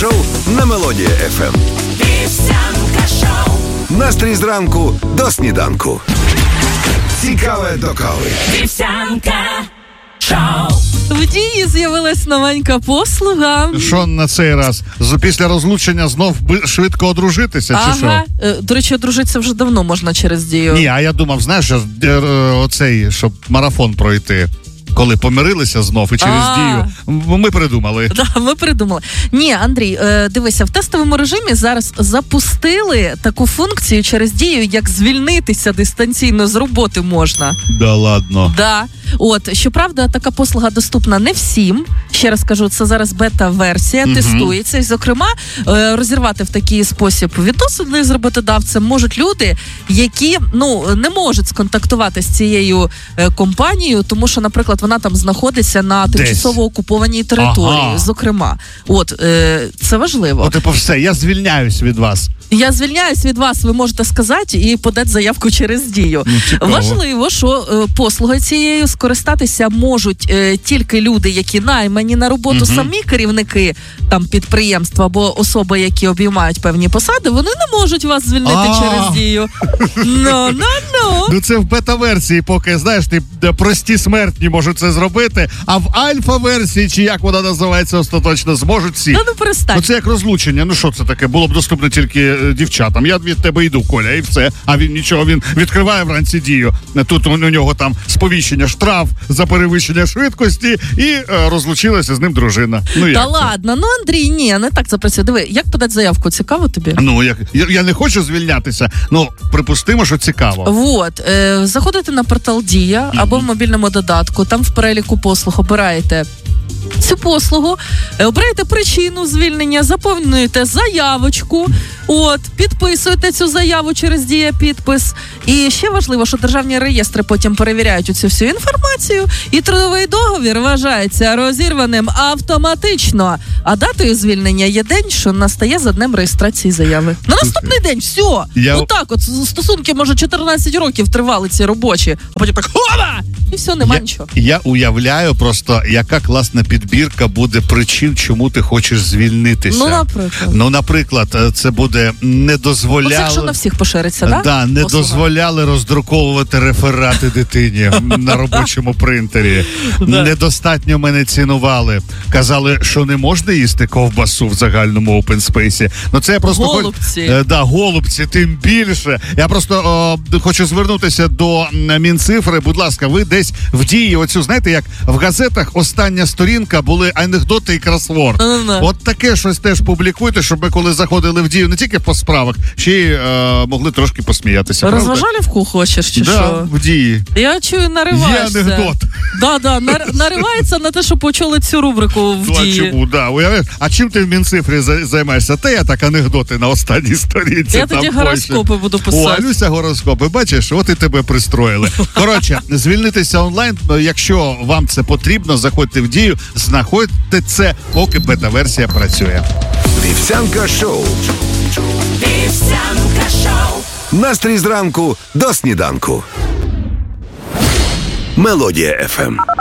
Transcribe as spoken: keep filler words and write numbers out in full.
шоу на Мелодія еф ем. Вівсянка шоу. Настрій зранку до сніданку. Цікаве до кави. Вівсянка шоу. В Дії з'явилась новенька послуга. Що на цей раз? Після розлучення знов швидко одружитися, ага. чи що? До речі, одружитися вже давно можна через Дію. Ні, а я думав, знаєш, оцей, щоб марафон пройти. Коли помирилися знов і через А-а-а. Дію, ми придумали. Да, ми придумали. Ні, Андрій, е, дивися, в тестовому режимі зараз запустили таку функцію через Дію, як звільнитися дистанційно з роботи можна. Да ладно. Да. От, щоправда, така послуга доступна не всім. Ще раз кажу, це зараз бета-версія, угу. тестується. І, зокрема, е, розірвати в такий спосіб відносини з роботодавцем можуть люди, які, ну, не можуть сконтактувати з цією е, компанією, тому що, наприклад, вона там знаходиться на тимчасово окупованій території, ага. зокрема. От, е, це важливо. О, типу, все, я звільняюсь від вас. Я звільняюсь від вас, ви можете сказати, і подати заявку через Дію. Ну, важливо, що е, послугою цією скористатися можуть е, тільки люди, які наймані на роботу, угу. самі керівники там підприємства або особи, які обіймають певні посади, вони не можуть вас звільнити А-а-а. через Дію. Ну, ну, ну. Ну, це в бета-версії, поки, знаєш, ти прості смертні можуть це зробити, а в альфа-версії, чи як вона називається остаточно, зможуть всі. Ну, ну, перестань. Ну, це як розлучення. Ну, що це таке? Було б доступно тільки дівчатам. Я від тебе йду, Коля, і все. А він нічого, він відкриває вранці Дію. Тут у нього там сповіщення, штраф за перевищення швидкості, і е, розлучилася з ним дружина. Ну, як Та це? ладно, ну, Андрій, ні, не так це працює. Диви, як подати заявку? Цікаво тобі? Ну, як, я, я не хочу звільнятися, ну, припустимо, що цікаво. Вот, е, заходите на портал Дія mm-hmm. або в мобільному додатку, там в переліку послуг обираєте цю послугу, обираєте причину звільнення, заповнюєте заявочку, от, підписуєте цю заяву через Дія підпис. І ще важливо, що державні реєстри потім перевіряють оцю всю інформацію, і трудовий договір вважається розірваним автоматично. А датою звільнення є день, що настає за днем реєстрації заяви. На наступний день, все. Я... Отак от, стосунки, може, чотирнадцять років тривали ці робочі, а потім так, хова! І все, нема я, нічого. Я уявляю просто, яка класна підбірка буде причин, чому ти хочеш звільнитися. Ну, наприклад. Ну, наприклад, це буде не дозволяли... Оце якщо на всіх пошириться, так? Да, не Послуга. дозволяли роздруковувати реферати дитині на робочому принтері. Недостатньо мене цінували. Казали, що не можна їсти ковбасу в загальному опенспейсі. Ну, це я просто... Голубці. Хоч... Да, голубці, тим більше. Я просто о, хочу звернутися до Мінцифри. Будь ласка, ви десь в Дії оцю, знаєте, як в газетах остання сторінка були анекдоти і кросворд. Mm-hmm. От таке щось теж публікуйте, щоб ми коли заходили в Дію не тільки по справах, ще й е, могли трошки посміятися. Розважалівку хочеш, чи да, що? в Дії. Я чую, нариваєшся. Є анекдот. Да, да, нар, наривається на те, що почули цю рубрику в Ну, Дії. а чому, да. Уявляєш? А чим ти в Мінцифрі займаєшся? Та я так анекдоти на останній сторінці. Я тоді гороскопи буду писати. О, Алюся, гороскопи. Бачиш, от і тебе пристроїли. Коротше, звільнитися онлайн, якщо вам це потрібно, заходьте в Дію, знаходьте це, поки бета-версія працює. Вівсянка шоу. Вівсянка шоу. Настрій зранку до сніданку. Мелодія еф ем.